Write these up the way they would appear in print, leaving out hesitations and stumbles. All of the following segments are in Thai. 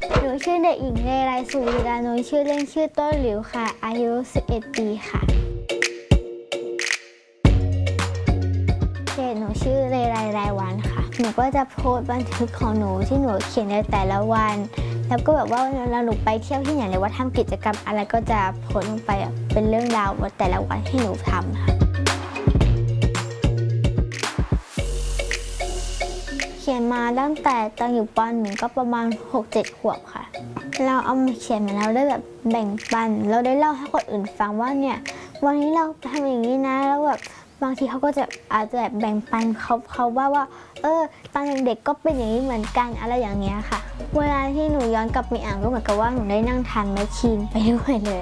หนูชื่อเด็กหญิงเลไลสุริยานุชื่อเล่นชื่อต้นหลิวค่ะ อายุ 11 ปีค่ะเพจหนูชื่อเลไลรายวันค่ะหนูก็จะโพสต์บันทึกของหนูที่หนูเขียนในแต่ละวันแล้วก็แบบว่าเวลาหนูไปเที่ยวที่ไหนหรือว่าทำกิจกรรมอะไรก็จะโพสต์ลงไปเป็นเรื่องราวแต่ละวันที่หนูทำค่ะเขียนมาตั้งแต่ตอนอยู่ป .1 ก็ประมาณ 6-7 ขวบค่ะเราเอามาเขียนมาแล้วได้แบบแบ่งปันเราได้เล่าให้คนอื่นฟังว่าเนี่ยวันนี้เราทำอย่างนี้นะแล้วแบบบางทีเขาก็จะอาจจะแบบแบ่งปันเขาว่าตอนเด็กๆก็เป็นอย่างนี้เหมือนกันอะไรอย่างเงี้ยค่ะเวลาที่หนูย้อนกลับไปอ่านก็เหมือนกับว่าหนูได้นั่งทานแมชชีนไปด้วยเลย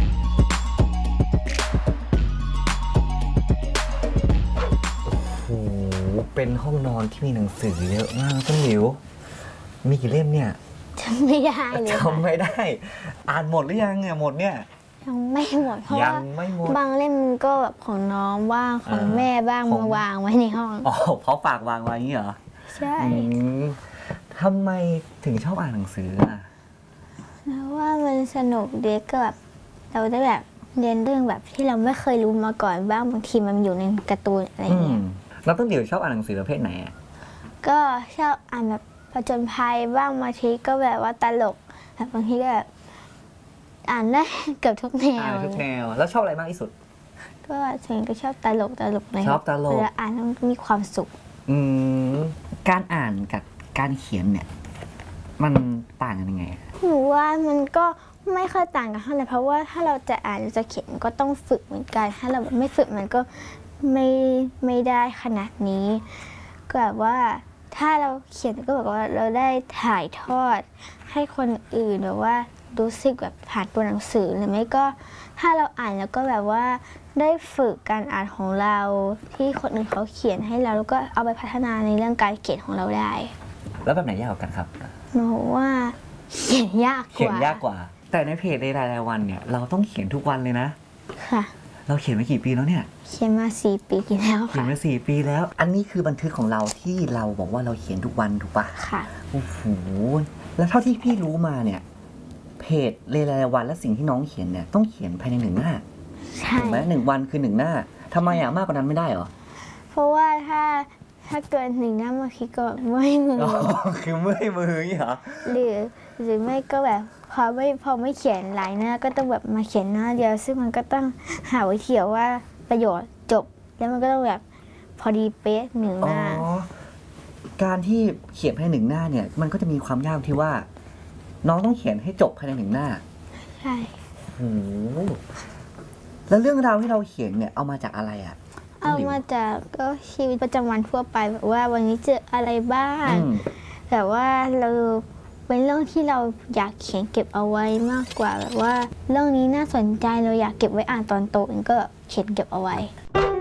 โอ้โหเป็นห้องนอนที่มีหนังสือเยอะมากต้นหลิวมีกี่เล่มเนี่ยจำไม่ได้เลยจำไม่ได้อ่านหมดหรือยังเนี่ยหมดเนี่ยยังไม่หมดเพราะว่าบางเล่มก็แบบของน้องบ้างของแม่บ้างมาวางไว้ในห้องอ๋อเพราะฝากวางไว้อย่างนี้เหรอใช่ทำไมถึงชอบอ่านหนังสืออ่ะเพราะว่ามันสนุกดีก็แบบเราได้แบบเรียนเรื่องแบบที่เราไม่เคยรู้มาก่อนบ้างบางทีมันอยู่ในการ์ตูนอะไรเงี้ยแล้วต้นหลิวชอบอ่านหนังสือประเภทไหนอ่ะก็ชอบอ่านแบบผจญภัยบ้างบางทีก็แบบว่าตลกแบบบางทีก็แบบอ่านได้เกือบทุกแนวทุกแนวแล้วชอบอะไรมากที่สุดก็ส่วนก็ชอบตลกเลยชอบตลกเวลาอ่านแล้วมีความสุขการอ่านกับการเขียนเนี่ยมันต่างกันยังไงหนูว่ามันก็ไม่ค่อยต่างกันเท่าไหร่เพราะว่าถ้าเราจะอ่านหรือจะเขียนก็ต้องฝึกเหมือนกันถ้าเราไม่ฝึกมันก็ไม่ได้ขนาดนี้ก็แบบว่าถ้าเราเขียนก็แบบว่าเราได้ถ่ายทอดให้คนอื่นแบบว่ารู้สึกแบบผ่านตัวหนังสือหรือไม่ก็ถ้าเราอ่านแล้วก็แบบว่าได้ฝึกการอ่านของเราที่คนอื่นเขาเขียนให้เราแล้วก็เอาไปพัฒนาในเรื่องการเขียนของเราได้แล้วแบบไหนยากกว่ากันครับหนูว่าเขียนยากกว่าแต่ในเพจในรายวันเนี่ยเราต้องเขียนทุกวันเลยนะค่ะเราเขียนมากี่ปีแล้วเนี่ยเขียนมา4 ปีแล้วค่ะเขียนมา4 ปีแล้วอันนี้คือบันทึกของเราที่เราบอกว่าเราเขียนทุกวันถูกปะค่ะโอ้โหแล้วเท่าที่พี่รู้มาเนี่ยเพจรายวันและสิ่งที่น้องเขียนเนี่ยต้องเขียนภายใน1 หน้าถูกไหม1 วันคือ1 หน้าทำไมมากกว่านั้นไม่ได้เหรอเพราะว่าถ้าเกิน1 หน้าบางทีก็เมื่อยมือคือเมื่อยมืออย่างนี้เหรอหรือไม่ก็แบบพอไม่เขียนหลายหน้าก็ต้องแบบมาเขียนหน้าเดียวซึ่งมันก็ต้องหาวิธีว่าประโยชน์จบแล้วมันก็ต้องแบบพอดีเป๊ะ1 หน้าการที่เขียนภายใน1 หน้าเนี่ยมันก็จะมีความยากที่ว่าน้องต้องเขียนให้จบภายใน1 หน้าใช่โอ้แล้วเรื่องราวที่เราเขียนเนี่ยเอามาจากอะไรอ่ะเอามาจากก็ชีวิตประจำวันทั่วไปแบบว่าวันนี้เจออะไรบ้างแต่ว่าเราเป็นเรื่องที่เราอยากเขียนเก็บเอาไว้มากกว่าแบบว่าเรื่องนี้น่าสนใจเราอยากเก็บไว้อ่านตอนโตก็เขียนเก็บเอาไว้